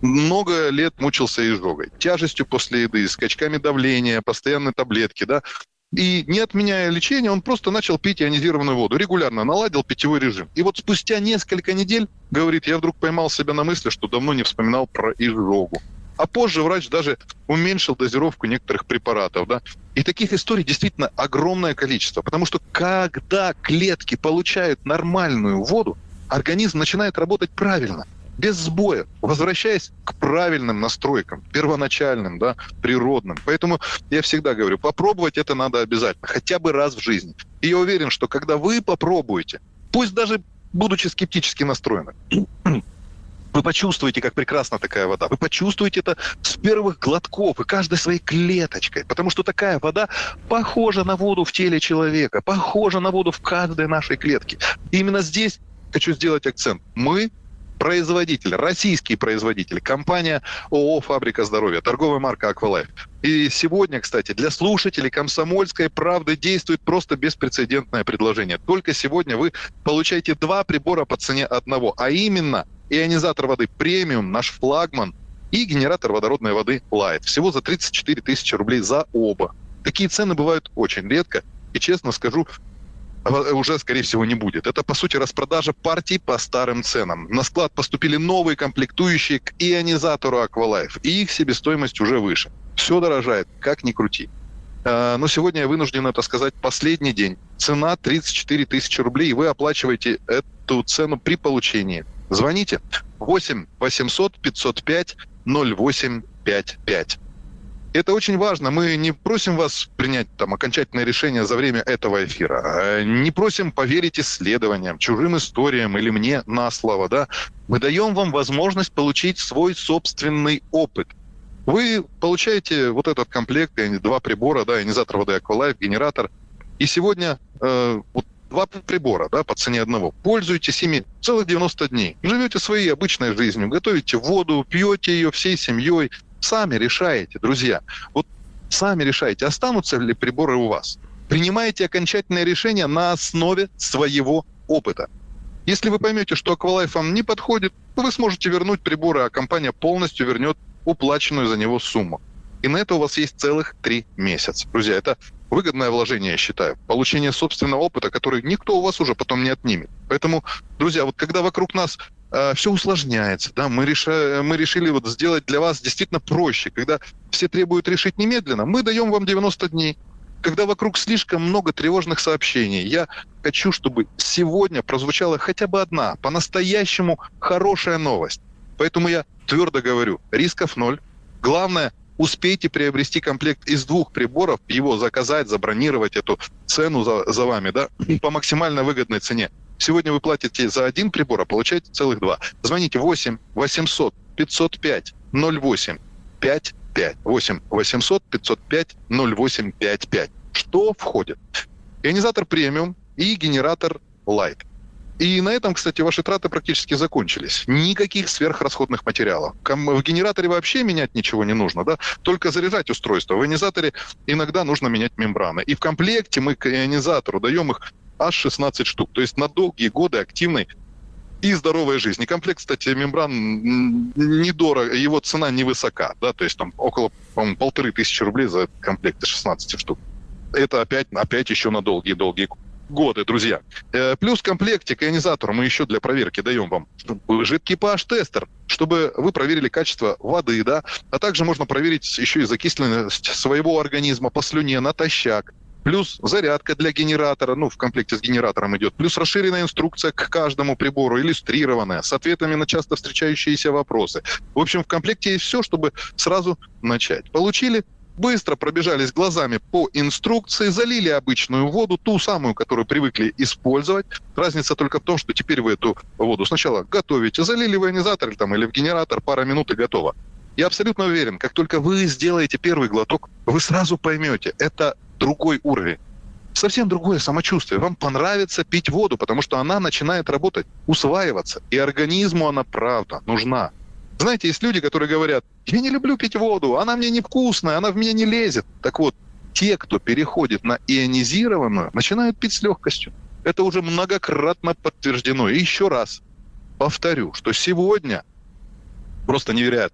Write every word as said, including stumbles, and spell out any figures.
много лет мучился изжогой, тяжестью после еды, скачками давления, постоянные таблетки, да. И не отменяя лечение, он просто начал пить ионизированную воду. Регулярно наладил питьевой режим. И вот спустя несколько недель, говорит, я вдруг поймал себя на мысли, что давно не вспоминал про изжогу. А позже врач даже уменьшил дозировку некоторых препаратов, да. И таких историй действительно огромное количество. Потому что когда клетки получают нормальную воду, организм начинает работать правильно, без сбоя, возвращаясь к правильным настройкам, первоначальным, да, природным. Поэтому я всегда говорю, попробовать это надо обязательно, хотя бы раз в жизни. И я уверен, что когда вы попробуете, пусть даже будучи скептически настроены, вы почувствуете, как прекрасна такая вода. Вы почувствуете это с первых глотков и каждой своей клеточкой. Потому что такая вода похожа на воду в теле человека, похожа на воду в каждой нашей клетке. И именно здесь хочу сделать акцент. Мы производитель, российский производитель, компания ООО «Фабрика здоровья», торговая марка «Аквалайф». И сегодня, кстати, для слушателей «Комсомольской правды» действует просто беспрецедентное предложение. Только сегодня вы получаете два прибора по цене одного, а именно ионизатор воды «Премиум», наш флагман, и генератор водородной воды «Лайт». Всего за тридцать четыре тысячи рублей за оба. Такие цены бывают очень редко, и, честно скажу, уже, скорее всего, не будет. Это, по сути, распродажа партий по старым ценам. На склад поступили новые комплектующие к ионизатору «Аквалайф», и их себестоимость уже выше. Все дорожает, как ни крути. Но сегодня я вынужден это сказать, последний день. Цена тридцать четыре тысячи рублей, и вы оплачиваете эту цену при получении. Звоните восемь восемьсот пятьсот пять ноль восемь пять пять. Это очень важно. Мы не просим вас принять там окончательное решение за время этого эфира. Не просим поверить исследованиям, чужим историям или мне на слово, да. Мы даем вам возможность получить свой собственный опыт. Вы получаете вот этот комплект, два прибора, да, ионизатор воды «Аквалайф», генератор. И сегодня э, вот два прибора, да, по цене одного. Пользуйтесь ими целых девяносто дней. Живете своей обычной жизнью, готовите воду, пьете ее всей семьей. Сами решаете, друзья. Вот сами решаете, останутся ли приборы у вас. Принимаете окончательное решение на основе своего опыта. Если вы поймете, что «Аквалайф» вам не подходит, то вы сможете вернуть приборы, а компания полностью вернет уплаченную за него сумму. И на это у вас есть целых три месяца. Друзья, это выгодное вложение, я считаю. Получение собственного опыта, который никто у вас уже потом не отнимет. Поэтому, друзья, вот когда вокруг нас э, все усложняется, да, мы, реша... мы решили вот сделать для вас действительно проще. Когда все требуют решить немедленно, мы даем вам девяносто дней. Когда вокруг слишком много тревожных сообщений, я хочу, чтобы сегодня прозвучала хотя бы одна, по-настоящему хорошая новость. Поэтому я твердо говорю, рисков ноль. Главное, успейте приобрести комплект из двух приборов, его заказать, забронировать эту цену за, за вами, да, по максимально выгодной цене. Сегодня вы платите за один прибор, а получаете целых два. Звоните восемь восемьсот пятьсот пять ноль восемь пять пять. восемь восемьсот пятьсот пять ноль восемь пять пять. Что входит? Ионизатор «Премиум» и генератор «Лайт». И на этом, кстати, ваши траты практически закончились. Никаких сверхрасходных материалов. В генераторе вообще менять ничего не нужно, да? Только заряжать устройство. В ионизаторе иногда нужно менять мембраны. И в комплекте мы к ионизатору даем их аж шестнадцать штук. То есть на долгие годы активной и здоровой жизни. Комплект, кстати, мембран недорого, его цена невысока, да? То есть там около, по-моему, полторы тысячи рублей за комплект из шестнадцати штук. Это опять, опять еще на долгие-долгие годы. годы, друзья. Плюс в комплекте к ионизатору мы еще для проверки даем вам жидкий pH-тестер, чтобы вы проверили качество воды, да, а также можно проверить еще и закисленность своего организма по слюне натощак. Плюс зарядка для генератора, ну, в комплекте с генератором идет. Плюс расширенная инструкция к каждому прибору, иллюстрированная, с ответами на часто встречающиеся вопросы. В общем, в комплекте есть все, чтобы сразу начать. Получили? Быстро пробежались глазами по инструкции, залили обычную воду, ту самую, которую привыкли использовать. Разница только в том, что теперь вы эту воду сначала готовите, залили в ионизатор там, или в генератор, пара минут и готово. Я абсолютно уверен, как только вы сделаете первый глоток, вы сразу поймете, это другой уровень. Совсем другое самочувствие. Вам понравится пить воду, потому что она начинает работать, усваиваться. И организму она, правда, нужна. Знаете, есть люди, которые говорят, я не люблю пить воду, она мне невкусная, она в меня не лезет. Так вот, те, кто переходит на ионизированную, начинают пить с легкостью. Это уже многократно подтверждено. И еще раз повторю, что сегодня просто невероятно.